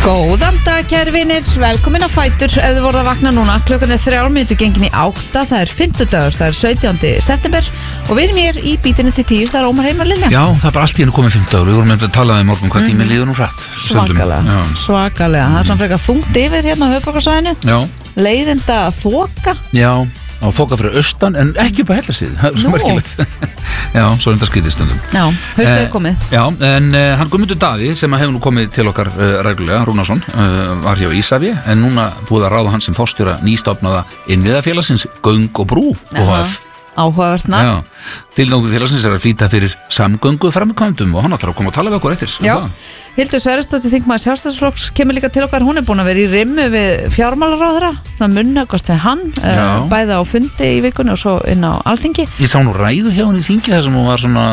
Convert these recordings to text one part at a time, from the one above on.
Góðan dag, kæri vinir, velkomin á Fætur. Ef þið voruð að vakna núna, klukkan 3 mínútur gengin í 8, það 50dagur, það 17. september og við erum hér í bítinu til 10, það Ómar Heimar Lilja. Já, það bara allt í hennu komið 50dagur, við vorum með að tala það í morgun hvað tíminn líður nú hratt. Svakalega, það svona frekar þungt yfir hérna á höfuðborgarsvæðinu. Já. Leiðinda þoka. Já, á þoka fyrir austan en ekki upp á Hellasíðu, það svo merkilegt. Já, svo er þetta skrítið stundum. Já, haustið komið. Já, en hann Guðmundur Daði sem hefur nú komið til okkar reglulega, Rúnarsson, var hjá Ísafji en núna búið að ráða hann sem forstjóra nýstofnaða innviðafélagsins Göng og Brú OHF. Áhugavert nafn. Já, tilgangur félagsins að flýta fyrir samgöngu framkvæmdum og hann ætlar að koma að tala við okkur eftir. Já, Hildur Sverrisdóttir þingmaður Sjálfstæðisflokks kemur líka til okkar, hún búin að vera í rimmu við fjármálaráðherra, svona munnöggast við hann, bæði á fundi í vikunni og svo inn á Alþingi. Ég sá nú ræðu hjá hann í þingi þar sem hún var svona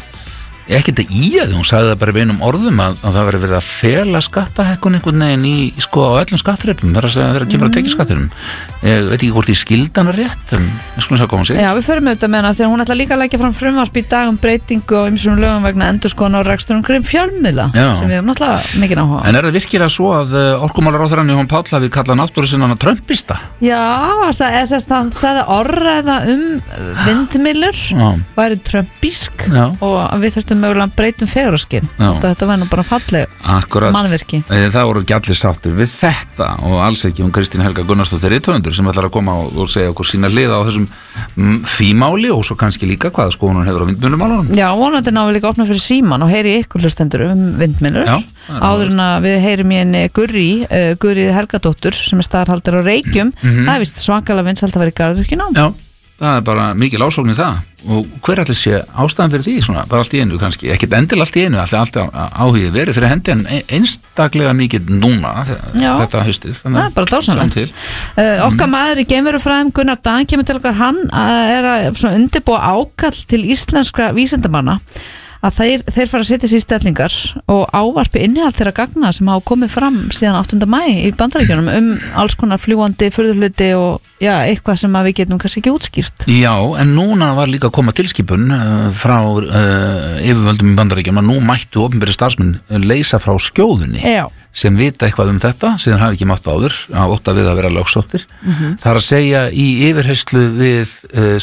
ekki þetta í að hún sagði það bara beinum orðum að það verið verið að fela skattahekkun einhvern veginn í, sko, á öllum skattþrepum þar að segja þeirra kemur að tekja skattinum. Ég veit ekki hvort því skildan er rétt en við skulum sjá hvað hún segir. Já, við förum auðvitað með hana þegar hún ætla líka að leggja fram frumvarp í dag breytingu og ýmsum lögum vegna endurskoðunar og rekstur fjölmiðla sem við hefum náttúrulega mikið áhuga. En er það virkilega svo að orkumálaráðherrann Jóhann Páll hafi kallað náttúrusinnana trumpista? Já, hann sagði orðræða vindmyllur væri trumpísk og við þurftum mögulega breytum fegurðarskyn. Þetta var nú bara falleg mannvirki. Það voru ekki allir sáttir við þetta og alls ekki Kristín Helga Gunnarsdóttir rithöfundur sem ætlar að koma og segja okkur sína hliða á þessum fímáli og svo kannski líka hvaða skoðun hún hefur á vindmyllumálunum. Já, vonandi náum við líka opna fyrir síman og heyri ykkur hlustendur vindmyllur. Áður en að við heyrim í henni Guðríði Helgadóttur sem staðarhaldur á Reykjum. Það vist svakalega vinsælt að vera í Garðvirkjunum. Já, það bara mikil ásókn í það og hver allir sé ástæðan fyrir því svona, bara allt í einu kannski, ekkert endil allt í einu alltaf áhugið verið fyrir hendi en einstaklega mikið núna þetta haustið, þannig að bara dásanlegt. Okkar maður í geimverufræðum Gunnar Dan kemur til okkar, hann er að undirbúa ákall til íslenskra vísindamanna að þeir fara að setja sér í stellingar og ávarpi innihald þeirra gagna sem hafa komið fram síðan 8. maí í Bandaríkjunum alls konar fljúgandi furðuhluti og eitthvað sem við getum kannski ekki útskýrt. Já, en núna var líka að koma tilskipun frá yfirvöldum í Bandaríkjunum að nú mættu opinberi starfsmenn leysa frá skjóðunni sem vita eitthvað þetta síðan hafi ekki mátt áður á ótta við að vera lögsóttir. Það er að segja í yfirherslu við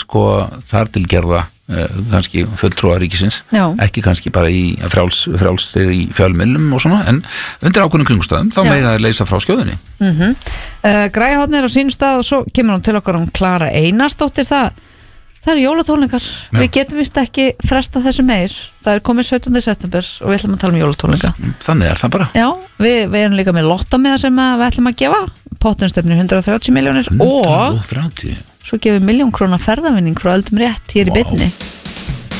þar til gerða kannski fulltrúa ríkisins ekki kannski bara í frjálsir í fjölmiðlum og svona en undir ákveðnum kringumstæðum þá mega að leysa frá skjóðunni. Græhotn er á sínum stað og svo kemur hún til okkar Klara Einarsdóttir. Það eru jólatónleikar, við getum vist ekki fresta þessu meir, það er komið 17. september og við ætlum að tala jólatónleika. Þannig er það bara. Já, við erum líka með lottómiða sem við ætlum að gefa, pottunstefnir 130 milljónir og svo gefum 1.000.000 króna ferðavinning frá Öldum rétt hér í beinni.